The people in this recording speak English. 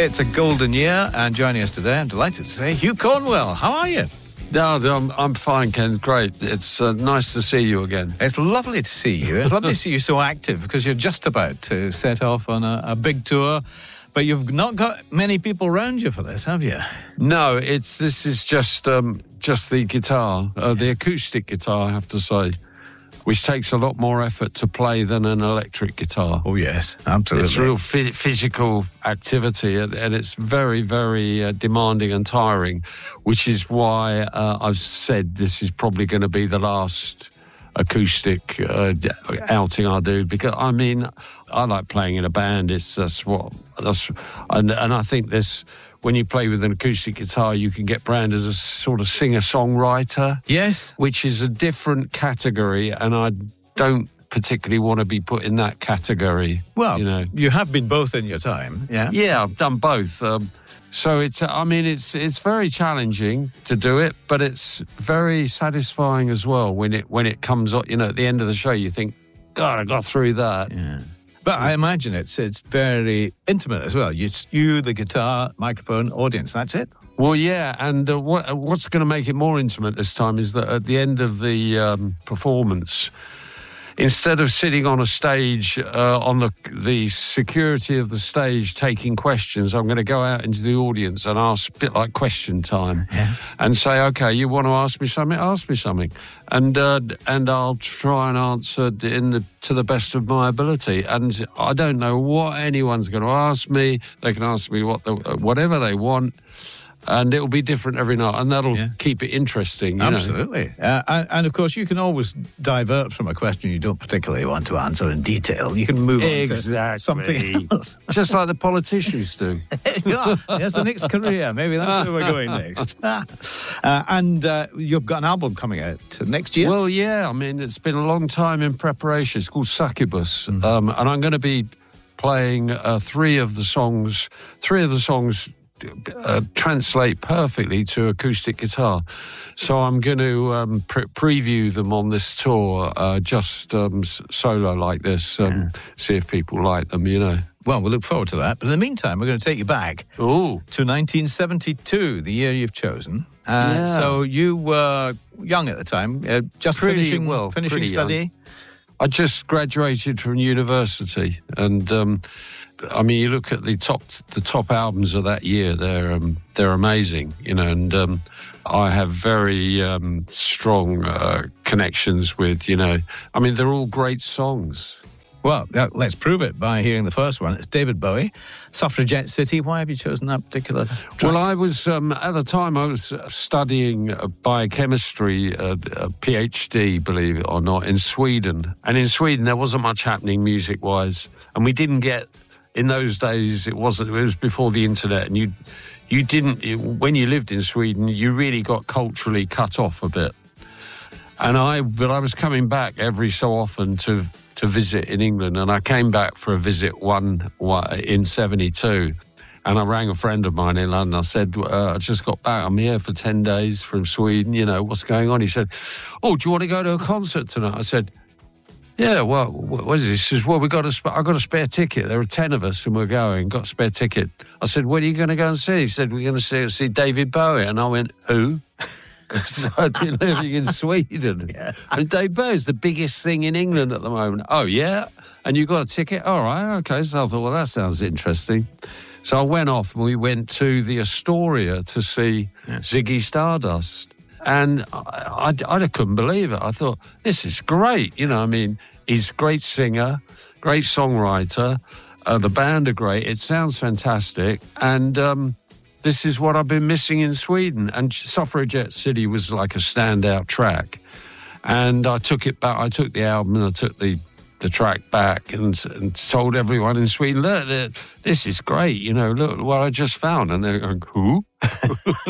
It's a golden year, and joining us today, I'm delighted to say, Hugh Cornwell. How are you? No, I'm fine, Ken. Great. It's nice to see you again. It's lovely to see you. It's lovely to see you so active, because you're just about to set off on a big tour, but you've not got many people around you for this, have you? No, this is just the guitar, the acoustic guitar, I have to say, which takes a lot more effort to play than an electric guitar. Oh, yes, absolutely. It's real physical activity, and it's very, very demanding and tiring, which is why I've said this is probably going to be the last acoustic outing I do, because, I mean, I like playing in a band. And I think this... When you play with an acoustic guitar, you can get branded as a sort of singer-songwriter. Yes. Which is a different category, and I don't particularly want to be put in that category. Well, you have been both in your time, yeah? Yeah, I've done both. So it's very challenging to do it, but it's very satisfying as well when it comes up. At the end of the show, you think, God, I got through that. Yeah. But I imagine it's very intimate as well. You, the guitar, microphone, audience, that's it? Well, yeah, and what's going to make it more intimate this time is that at the end of the performance, instead of sitting on a stage, on the security of the stage taking questions, I'm going to go out into the audience and ask, a bit like question time, and say, okay, you want to ask me something? Ask me something. And I'll try and answer to the best of my ability. And I don't know what anyone's going to ask me. They can ask me whatever they want. And it'll be different every night, and that'll keep it interesting. Absolutely. And of course, you can always divert from a question you don't particularly want to answer in detail. You can move on to something else. Just like the politicians do. There's the next career. Maybe that's where we're going next. And you've got an album coming out next year? Well, yeah. I mean, it's been a long time in preparation. It's called Succubus. And I'm going to be playing three of the songs translate perfectly to acoustic guitar. So I'm going to preview them on this tour, solo like this, see if people like them, Well, we'll look forward to that. But in the meantime, we're going to take you back to 1972, the year you've chosen. So you were young at the time, just finishing study? Young. I just graduated from university, and you look at the top albums of that year. They're amazing, and I have very strong connections with, they're all great songs. Well, let's prove it by hearing the first one. It's David Bowie, Suffragette City. Why have you chosen that particular track? Well, I was, at the time, I was studying biochemistry, a PhD, believe it or not, in Sweden. And in Sweden, there wasn't much happening music-wise. And we didn't get, in those days, it was before the internet. And you didn't, when you lived in Sweden, you really got culturally cut off a bit. But I was coming back every so often to visit in England, and I came back for a visit in 72, and I rang a friend of mine in London. I said, I just got back, I'm here for 10 days from Sweden, what's going on? He said, oh, do you want to go to a concert tonight? I said, yeah, well, what is this? He says, well, I got a spare ticket. There are 10 of us and we're going, got a spare ticket. I said, what are you going to go and see? He said, we're going to see David Bowie. And I went, who? Because I'd been living in Sweden. And David Bowie's the biggest thing in England at the moment. Oh, yeah? And you got a ticket? All right, okay. So I thought, well, that sounds interesting. So I went off and we went to the Astoria to see Ziggy Stardust. And I couldn't believe it. I thought, this is great. He's a great singer, great songwriter. The band are great. It sounds fantastic. And this is what I've been missing in Sweden. And Suffragette City was like a standout track. And I took it back. I took the album and I took the track back and told everyone in Sweden, look, this is great. Look what I just found. And they're going, who?